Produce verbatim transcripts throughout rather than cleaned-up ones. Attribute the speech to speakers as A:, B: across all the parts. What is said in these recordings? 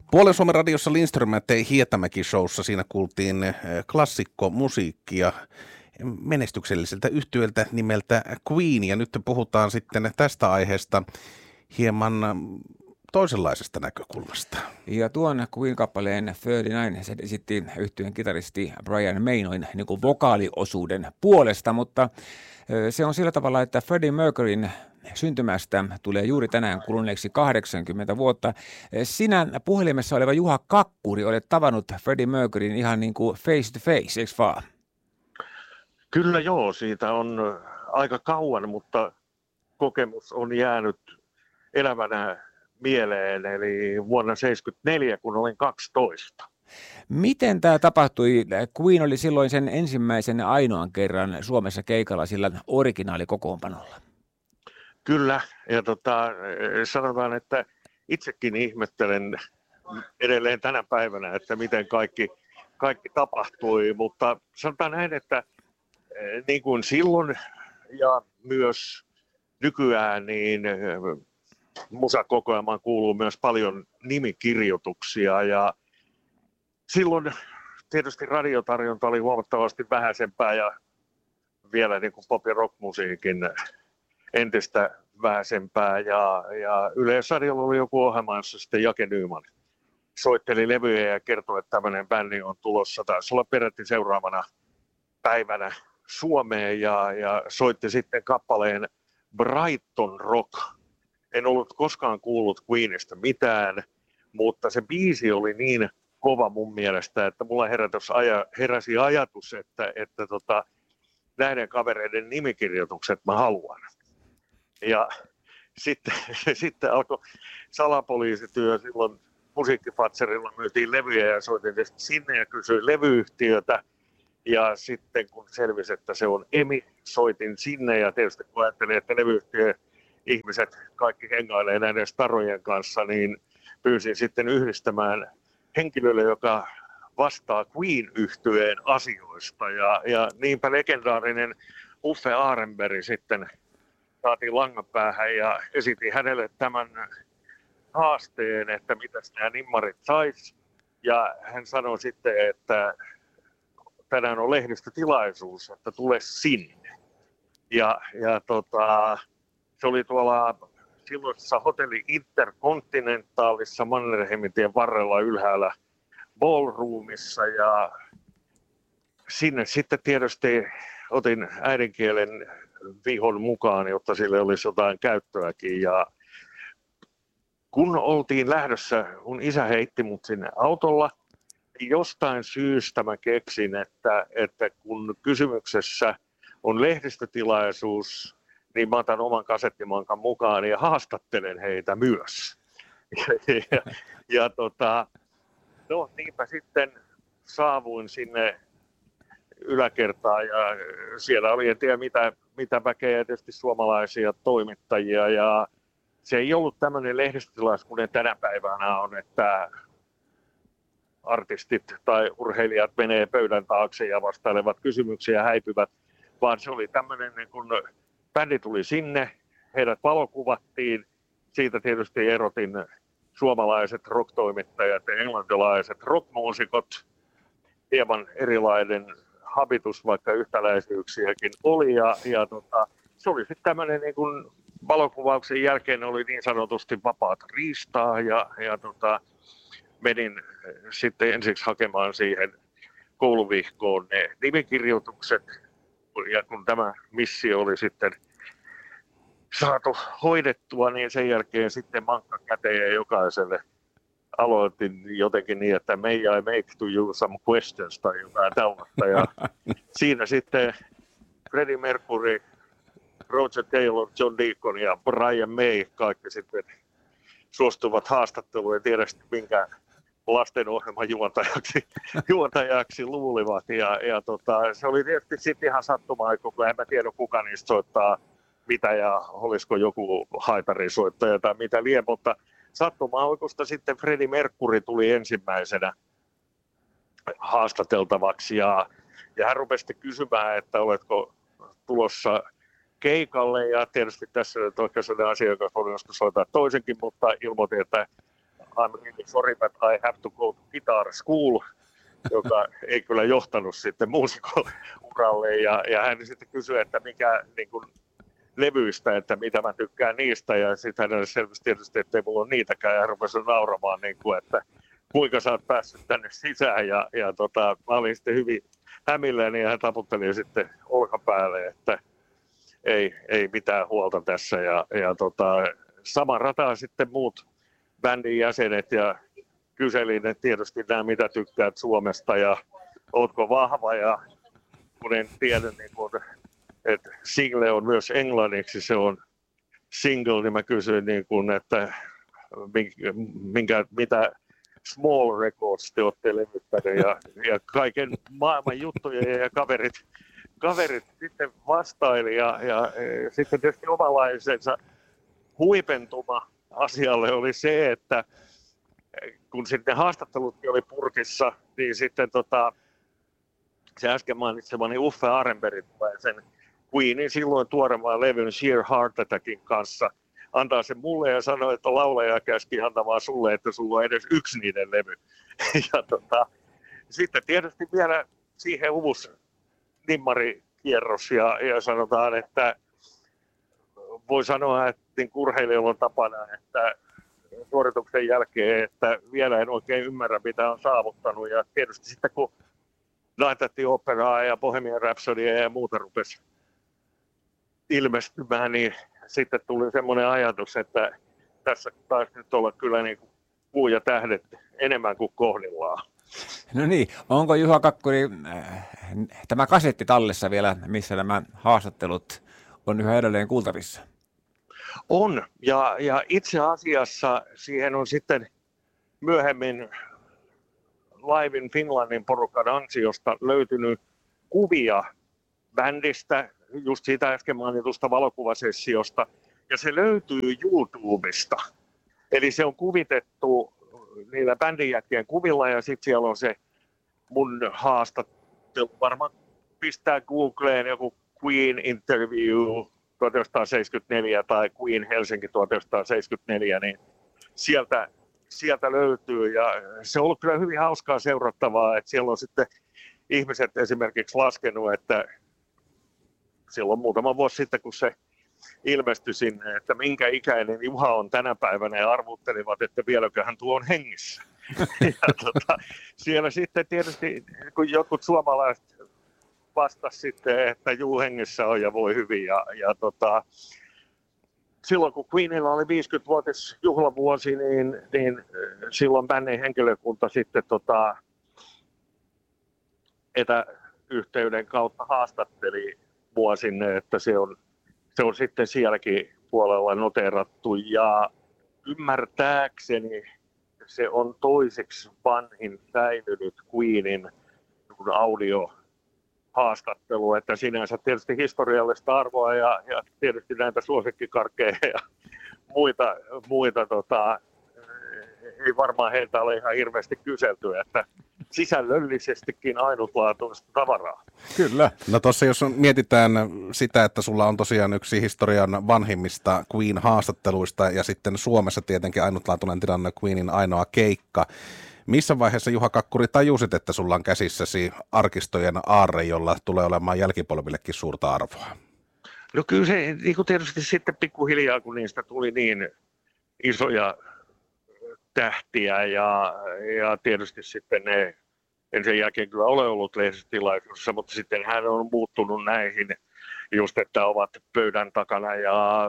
A: Puolen Suomen radiossa Lindström ja Hietamäki-showssa siinä kuultiin klassikkomusiikkia menestykselliseltä yhtyöltä nimeltä Queen, ja nyt puhutaan sitten tästä aiheesta hieman toisenlaisesta näkökulmasta.
B: Ja tuon Queen-kappaleen kolmekymmentäyhdeksän se esitti yhtyeen kitaristi Brian May noin niin kuin vokaaliosuuden puolesta, mutta se on sillä tavalla, että Freddie Mercuryn syntymästä tulee juuri tänään kuluneeksi kahdeksankymmentä vuotta. Sinä puhelimessa oleva Juha Kakkuri olet tavannut Freddie Mercuryn ihan niin kuin face to face, eikö vaan?
C: Kyllä joo, siitä on aika kauan, mutta kokemus on jäänyt elävänä mieleen, eli vuonna seitsemänkymmentäneljä, kun olin kaksitoista.
B: Miten tämä tapahtui? Queen oli silloin sen ensimmäisen ainoan kerran Suomessa keikalla sillä originaalikokoonpanolla.
C: Kyllä, ja tota, sanotaan, että itsekin ihmettelen edelleen tänä päivänä, että miten kaikki, kaikki tapahtui, mutta sanotaan näin, että niin kuin silloin ja myös nykyään, niin musakokoelmaan kuuluu myös paljon nimikirjoituksia, ja silloin tietysti radiotarjonta oli huomattavasti vähäisempää ja vielä niin kuin pop- ja rockmusiikin entistä vähäisempää, ja, ja Yleisradiolla oli joku ohjelma, jossa sitten Jake Nyman soitteli levyjä ja kertoi, että tämmöinen bändi on tulossa. Taisi olla peräti seuraavana päivänä Suomeen, ja, ja soitti sitten kappaleen Brighton Rock. En ollut koskaan kuullut Queenista mitään, mutta se biisi oli niin kova mun mielestä, että mulla aja, heräsi ajatus, että, että tota, näiden kavereiden nimikirjoitukset mä haluan. Ja sitten, sitten alkoi salapoliisityö, silloin Musiikkifatserilla myytiin levyjä ja soitin sinne ja kysyin levyyhtiötä. Ja sitten kun selvisi, että se on EMI, soitin sinne, ja tietysti kun ajattelin, että levyyhtiö ihmiset kaikki hengailee näiden starojen kanssa, niin pyysin sitten yhdistämään henkilölle, joka vastaa Queen-yhtyeen asioista. Ja, ja niinpä legendaarinen Uffe Arenberg sitten saatiin langan päähän ja esitin hänelle tämän haasteen, että mitäs nämä nimmarit sais. Ja hän sanoi sitten, että tänään on lehdistötilaisuus, että tule sinne. Ja, ja tota, se oli tuolla silloisessa hotelli Intercontinentalissa Mannerheimintien varrella ylhäällä ballroomissa, ja sinne sitten tietysti otin äidinkielen vihon mukaan, jotta sille olisi jotain käyttöäkin. Ja kun oltiin lähdössä, mun isä heitti mut sinne autolla, niin jostain syystä mä keksin, että, että kun kysymyksessä on lehdistötilaisuus, niin mä otan oman kasettimankan mukaan ja haastattelen heitä myös. Ja, ja, ja tota, no niinpä sitten saavuin sinne yläkertaan, ja siellä oli, en tiedä mitä, mitä väkeä, tietysti suomalaisia toimittajia, ja se ei ollut tämmöinen lehdistötilaisuus, kun tänä päivänä on, että artistit tai urheilijat menee pöydän taakse ja vastailevat kysymyksiä ja häipyvät, vaan se oli tämmöinen, niin kun bändi tuli sinne, heidät valokuvattiin, siitä tietysti erotin suomalaiset rocktoimittajat ja englantilaiset rockmuusikot, hieman erilainen habitus, vaikka yhtäläisyyksiäkin oli, ja, ja tota, se oli sitten tämmöinen niin kun valokuvauksen jälkeen oli niin sanotusti vapaat riistaa, ja, ja tota, menin sitten ensiksi hakemaan siihen kouluvihkoon ne nimikirjoitukset, ja kun tämä missio oli sitten saatu hoidettua, niin sen jälkeen sitten mankka käteen ja jokaiselle aloitin jotenkin niin, että may I make to you some questions tai jotain tällaista. Ja siinä sitten Freddie Mercury, Roger Taylor, John Deacon ja Brian May kaikki sitten suostuvat haastatteluun. En tiedä minkä lastenohjelman juontajaksi, juontajaksi luulivat. Ja, ja tota, se oli tietysti sitten ihan sattumaa, kun en mä tiedä kuka niistä soittaa mitä ja olisiko joku haitarisoittaja tai mitä lie, mutta sattumaa-oikosta sitten Freddie Mercury tuli ensimmäisenä haastateltavaksi, ja, ja hän rupesi kysymään, että oletko tulossa keikalle, ja tietysti tässä nyt oikein sellainen asia, joka voi joskus soittaa toisenkin, mutta ilmoitin, että I'm really sorry but I have to go to guitar school, joka ei kyllä johtanut sitten muusikko-uralle. Ja, ja hän sitten kysyi, että mikä niin kuin, levyistä, että mitä mä tykkään niistä. Ja sitten hän selvästi tietysti, että ei mulla ole niitäkään. Ja hän rupesi nauramaan, niin kuin, että kuinka sä oot päässyt tänne sisään. Ja, ja tota, mä olin sitten hyvin hämilläni ja hän taputteli sitten olkapäälle, että ei, ei mitään huolta tässä. Ja, ja tota, sama rataa sitten muut bändin jäsenet ja kyselin, että tietysti nämä mitä tykkäät Suomesta ja ootko vahva. Ja kun en tiedä, niin kun, että single on myös englanniksi, se on single, niin mä kysyin, niin kun, että minkä, mitä Small Records te olette levyttäneet ja, ja kaiken maailman juttuja ja kaverit, kaverit sitten vastaili ja, ja, ja sitten tietysti omalaisensa huipentuma asialle oli se, että kun sitten haastattelutkin oli purkissa, niin sitten tota, se äsken mainitsemani Uffe Arenberg tulee sen Queenin silloin tuoremaan levyn Sheer Heart Attackin kanssa, antaa sen mulle ja sanoi, että laulaja käski antamaan sulle, että sulla on edes yksi niiden levy. Ja tota, sitten tietysti vielä siihen uusi nimmarikierros ja, ja sanotaan, että voi sanoa, että niin urheilijalla on tapana, että suorituksen jälkeen, että vielä en oikein ymmärrä, mitä on saavuttanut. Ja tietysti sitten kun Night at the Operaa ja Bohemian Rhapsodya ja muuta rupesi ilmestymään, niin sitten tuli semmoinen ajatus, että tässä taisi nyt olla kyllä niin kuin puu ja tähdet enemmän kuin kohdillaan.
B: No niin, onko Juha Kakkuri äh, tämä kasetti tallessa vielä, missä nämä haastattelut on yhä edelleen kuultavissa?
C: On, ja, ja itse asiassa siihen on sitten myöhemmin Live in Finlandin porukan ansiosta löytynyt kuvia bändistä, just siitä äsken mainitusta valokuvasessiosta, ja se löytyy YouTubesta. Eli se on kuvitettu niillä bändinjätkien kuvilla, ja sitten siellä on se mun haastattelu. Varmaan pistää Googleen joku Queen Interview tuhatyhdeksänsataaseitsemänkymmentäneljä tai Queen Helsinki tuhatyhdeksänsataaseitsemänkymmentäneljä, niin sieltä, sieltä löytyy. Ja se on ollut kyllä hyvin hauskaa seurattavaa, että siellä on sitten ihmiset esimerkiksi laskenut, että silloin muutama vuosi sitten, kun se ilmestyi sinne, että minkä ikäinen Juha on tänä päivänä, ja arvuttelivat, että vieläköhän tuo on hengissä. Ja tota, siellä sitten tietysti, kun jotkut suomalaiset vastasivat sitten, että juu, hengissä on ja voi hyvin. Ja, ja tota, silloin kun Queenilla oli viisikymmenvuotis juhlavuosi, niin, niin silloin bändin henkilökunta sitten tota, etäyhteyden kautta haastatteli mua sinne, että se on, se on sitten sielläkin puolella noteerattu. Ja ymmärtääkseni se on toiseksi vanhin säilynyt Queenin audiohaastattelu, että sinänsä tietysti historiallista arvoa ja, ja tietysti näitä suosikkikarkkeja ja muita, muita tota, ei varmaan heiltä ole ihan hirveästi kyselty, että sisällöllisestikin ainutlaatuista tavaraa.
B: Kyllä.
A: No tuossa jos mietitään sitä, että sulla on tosiaan yksi historian vanhimmista Queen-haastatteluista ja sitten Suomessa tietenkin ainutlaatuinen tilanne Queenin ainoa keikka. Missä vaiheessa, Juha Kakkuri, tajusit, että sulla on käsissäsi arkistojen aarre, jolla tulee olemaan jälkipolvillekin suurta arvoa?
C: No kyllä se niin kuin tietysti sitten pikkuhiljaa, kun niistä tuli niin isoja tähtiä ja, ja tietysti sitten ne, en sen jälkeen kyllä ole ollut lehdistötilaisuudessa, mutta sitten hän on muuttunut näihin just, että ovat pöydän takana ja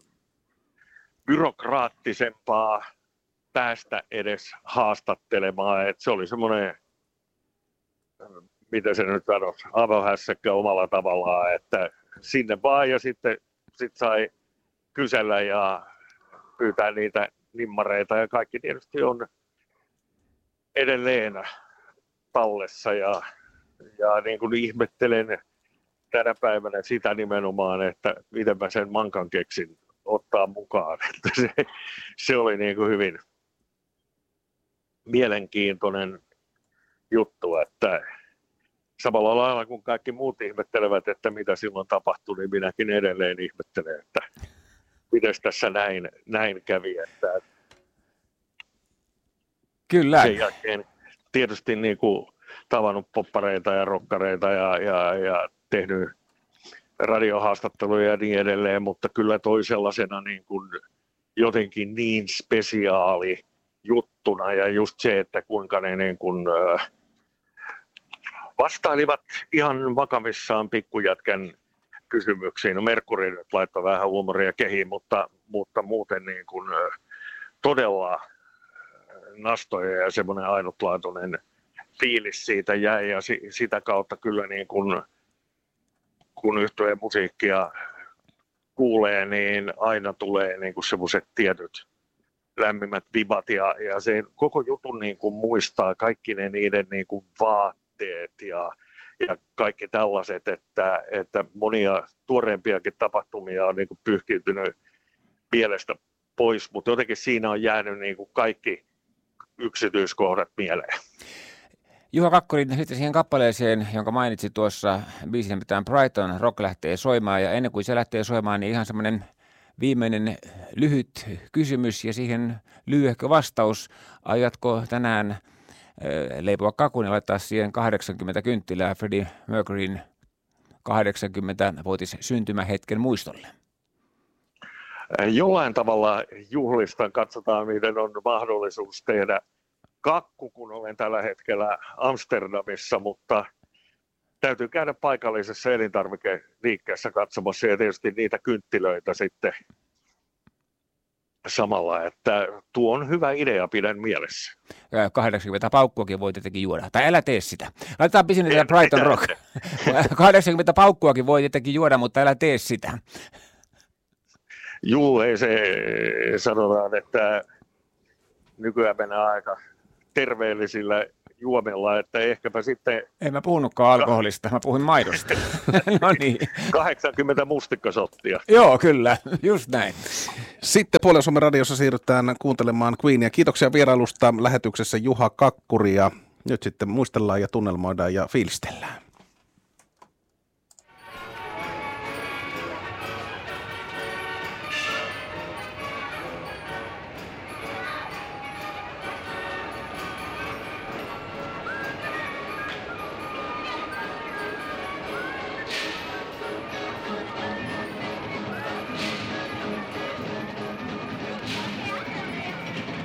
C: byrokraattisempaa päästä edes haastattelemaan, että se oli semmoinen, miten se nyt sanoisi, avohässäkkä omalla tavallaan, että sinne vaan ja sitten sit sai kysellä ja pyytää niitä nimmareita ja kaikki tietysti on edelleen tallessa ja, ja niin kuin ihmettelen tänä päivänä sitä nimenomaan, että miten mä sen mankan keksin ottaa mukaan, että se, se oli niin kuin hyvin mielenkiintoinen juttu, että samalla lailla kun kaikki muut ihmettelevät, että mitä silloin tapahtui, niin minäkin edelleen ihmettelen, että miten tässä näin, näin kävi. Että
B: Kyllä.
C: Sen jälkeen tietysti niin kuin tavannut poppareita ja rokkareita ja, ja, ja tehnyt radiohaastatteluja ja niin edelleen, mutta kyllä toi sellaisena niin kuin jotenkin niin spesiaali juttuna ja just se, että kuinka ne niin kuin, äh, vastailivat ihan vakavissaan pikkujätkän kysymyksiin. No Merkuri nyt laittoi vähän huumoria kehiin, mutta, mutta muuten niin kuin, äh, todella nastoja ja semmoinen ainutlaatuinen fiilis siitä jäi ja si- sitä kautta kyllä niin kuin, kun yhtyeen musiikkia kuulee, niin aina tulee niin kuin semmoiset tietyt lämpimät vibat ja, ja se koko jutun niin kuin muistaa kaikki ne niiden niin kuin vaatteet ja, ja kaikki tällaiset, että, että monia tuoreempiakin tapahtumia on niin kuin pyyhkiytynyt mielestä pois, mutta jotenkin siinä on jäänyt niin kuin kaikki yksityiskohdat mieleen.
B: Juha Kakkonen, sitten siihen kappaleeseen, jonka mainitsit tuossa, biisin mitään Brighton Rock lähtee soimaan, ja ennen kuin se lähtee soimaan, niin ihan semmoinen viimeinen lyhyt kysymys ja siihen lyhyehkö vastaus. Aiotko tänään äh, leipoa kakun ja laittaa siihen kahdeksankymmentä kynttilää Freddie Mercuryn kahdeksankymmentävuotis syntymähetken muistolle?
C: Jollain tavalla juhlistan, katsotaan miten on mahdollisuus tehdä kakku, kun olen tällä hetkellä Amsterdamissa, mutta täytyy käydä paikallisessa elintarvikeliikkeessä katsomassa ja tietysti niitä kynttilöitä sitten samalla, että tuo on hyvä idea, pidän mielessä.
B: kahdeksankymmentä paukkuakin voi tietenkin juoda, tai älä tee sitä. Laitetaan pisin tätä Brighton Rock. kahdeksankymmentä paukkuakin voi tietenkin juoda, mutta älä tee sitä.
C: Juu, ei se sanotaan, että nykyään mennään aika terveellisillä juomilla, että ehkäpä sitten...
B: En mä puhunutkaan alkoholista, mä puhuin maidosta. No niin.
C: kahdeksankymmentä mustikkasottia.
B: Joo, kyllä, just näin.
A: Sitten Puolen Suomen radiossa siirrytään kuuntelemaan Queenia. Kiitoksia vierailusta lähetyksessä Juha Kakkuri, ja nyt sitten muistellaan ja tunnelmoidaan ja fiilistellään.